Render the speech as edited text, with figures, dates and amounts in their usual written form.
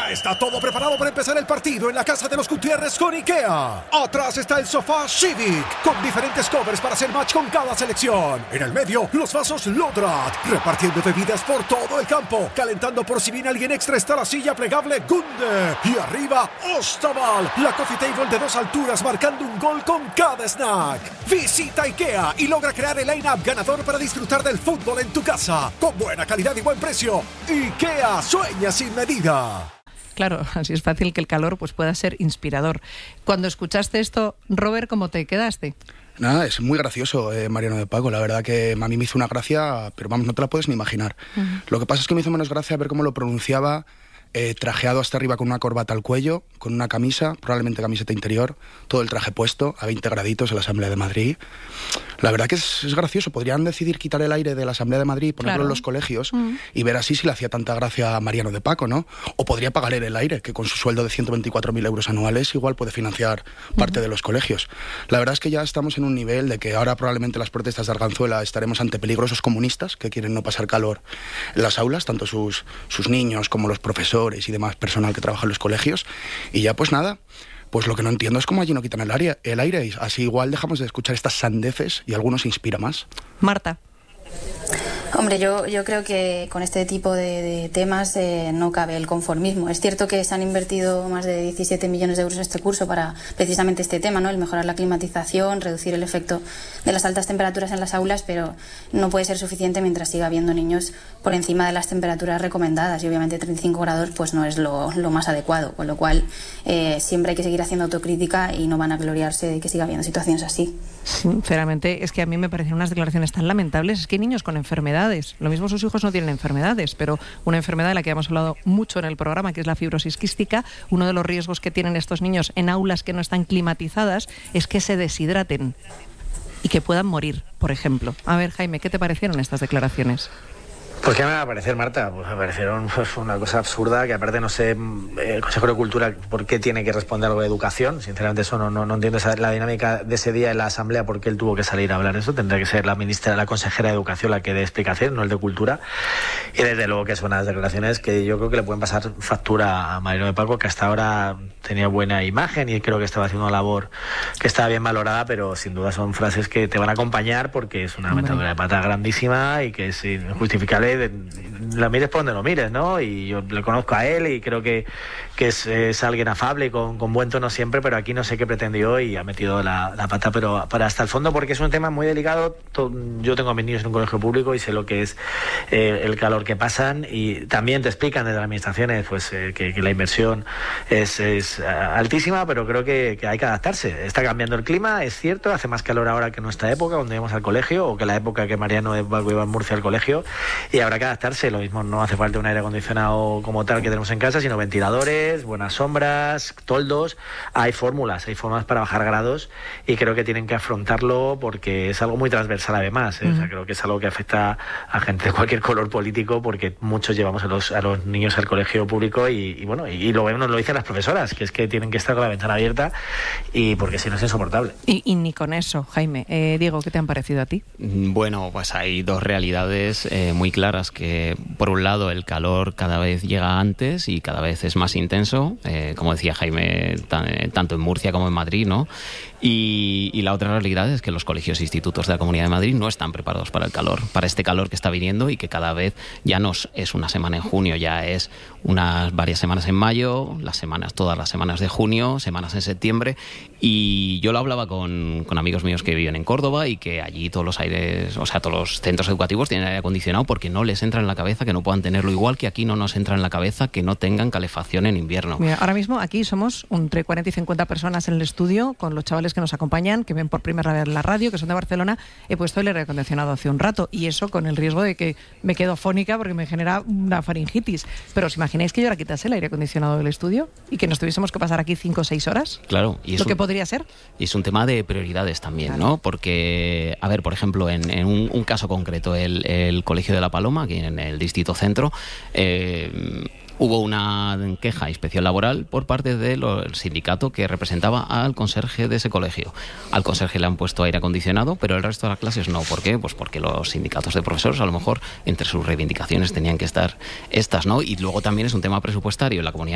Ya está todo preparado para empezar el partido en la casa de los Gutiérrez con IKEA. Atrás está el sofá Civic, con diferentes covers para hacer match con cada selección. En el medio, los vasos Lodrat, repartiendo bebidas por todo el campo. Calentando por si viene alguien extra está la silla plegable Gunde. Y arriba, Ostaval, la coffee table de 2 alturas marcando un gol con cada snack. Visita IKEA y logra crear el line-up ganador para disfrutar del fútbol en tu casa. Con buena calidad y buen precio. IKEA, sueña sin medida. Claro, así es fácil que el calor pues pueda ser inspirador. Cuando escuchaste esto, Robert, ¿cómo te quedaste? Nada, es muy gracioso, Mariano de Paco. La verdad que a mí me hizo una gracia, pero vamos, no te la puedes ni imaginar. Lo que pasa es que me hizo menos gracia ver cómo lo pronunciaba, trajeado hasta arriba con una corbata al cuello, con una camisa, probablemente camiseta interior, todo el traje puesto, a 20 graditos en la Asamblea de Madrid. La verdad que es gracioso. Podrían decidir quitar el aire de la Asamblea de Madrid y ponerlo en los colegios y ver así si le hacía tanta gracia a Mariano de Paco, ¿no? O podría pagar él el aire, que con su sueldo de 124.000 euros anuales igual puede financiar parte de los colegios. La verdad es que ya estamos en un nivel de que ahora probablemente las protestas de Arganzuela estaremos ante peligrosos comunistas que quieren no pasar calor en las aulas, tanto sus niños como los profesores y demás personal que trabaja en los colegios. Y ya pues nada, pues lo que no entiendo es cómo allí no quitan el aire, y así igual dejamos de escuchar estas sandeces y algunos se inspira más. Marta. Hombre, yo creo que con este tipo de temas no cabe el conformismo. Es cierto que se han invertido más de 17 millones de euros en este curso para precisamente este tema, ¿no? El mejorar la climatización, reducir el efecto de las altas temperaturas en las aulas, pero no puede ser suficiente mientras siga habiendo niños por encima de las temperaturas recomendadas, y obviamente 35 grados pues no es lo más adecuado, con lo cual siempre hay que seguir haciendo autocrítica y no van a gloriarse de que siga habiendo situaciones así. Sinceramente, es que a mí me parecen unas declaraciones tan lamentables. Es que hay niños con enfermedades. Lo mismo sus hijos no tienen enfermedades, pero una enfermedad de la que hemos hablado mucho en el programa, que es la fibrosis quística, uno de los riesgos que tienen estos niños en aulas que no están climatizadas es que se deshidraten y que puedan morir, por ejemplo. A ver, Jaime, ¿qué te parecieron estas declaraciones? Pues ¿qué me va a parecer, Marta? Pues me parecieron una cosa absurda, que aparte no sé el Consejo de Cultura por qué tiene que responder algo de educación. Sinceramente eso no entiendo la dinámica de ese día en la Asamblea, por qué él tuvo que salir a hablar eso. Tendría que ser la consejera de Educación la que dé explicación, no el de Cultura. Y desde luego que son unas declaraciones que yo creo que le pueden pasar factura a Mariano de Paco, que hasta ahora tenía buena imagen y creo que estaba haciendo una labor que estaba bien valorada, pero sin duda son frases que te van a acompañar porque es una metedura de pata grandísima y que es injustificable. La mires por donde lo mires, ¿no? Y yo le conozco a él y creo que es alguien afable y con buen tono siempre, pero aquí no sé qué pretendió y ha metido la pata, pero para hasta el fondo, porque es un tema muy delicado. Yo tengo a mis niños en un colegio público y sé lo que es el calor que pasan, y también te explican desde las administraciones pues que la inversión es altísima, pero creo que hay que adaptarse. Está cambiando el clima, es cierto, hace más calor ahora que en nuestra época, cuando íbamos al colegio, o que la época que Mariano de Paco iba en Murcia al colegio, y habrá que adaptarse. Lo mismo, no hace falta un aire acondicionado como tal que tenemos en casa, sino ventiladores, buenas sombras, toldos. Hay formas para bajar grados, y creo que tienen que afrontarlo porque es algo muy transversal además, ¿eh? O sea, creo que es algo que afecta a gente de cualquier color político, porque muchos llevamos a los niños al colegio público y bueno, y lo vemos, nos lo dicen las profesoras, que es que tienen que estar con la ventana abierta, y porque si no es insoportable. Y ni con eso, Jaime. Diego, ¿qué te han parecido a ti? Bueno, pues hay dos realidades muy claras, que por un lado el calor cada vez llega antes y cada vez es más intenso, como decía Jaime, tanto en Murcia como en Madrid, ¿no? Y la otra realidad es que los colegios e institutos de la Comunidad de Madrid no están preparados para el calor, para este calor que está viniendo, y que cada vez ya no es una semana en junio, ya es varias semanas en mayo, todas las semanas de junio, semanas en septiembre. Y yo lo hablaba con amigos míos que viven en Córdoba, y que allí todos los aires, o sea, todos los centros educativos tienen aire acondicionado porque no les entra en la cabeza que no puedan tenerlo, igual que aquí no nos entra en la cabeza que no tengan calefacción en invierno. Mira, ahora mismo aquí somos entre 40 y 50 personas en el estudio, con los chavales que nos acompañan, que ven por primera vez la radio, que son de Barcelona. He puesto el aire acondicionado hace un rato, y eso con el riesgo de que me quedo afónica porque me genera una faringitis. Pero ¿os imagináis que yo ahora quitase el aire acondicionado del estudio y que nos tuviésemos que pasar aquí 5 o 6 horas? Claro. Y ¿Lo que podría ser? Y es un tema de prioridades también, claro, ¿no? Porque, a ver, por ejemplo, en un caso concreto, el Colegio de la Paloma, aquí en el Distrito Centro, hubo una queja, inspección laboral, por parte del sindicato que representaba al conserje de ese colegio. Al conserje le han puesto aire acondicionado, pero el resto de las clases no. ¿Por qué? Pues porque los sindicatos de profesores, a lo mejor, entre sus reivindicaciones tenían que estar estas, ¿no? Y luego también es un tema presupuestario. La Comunidad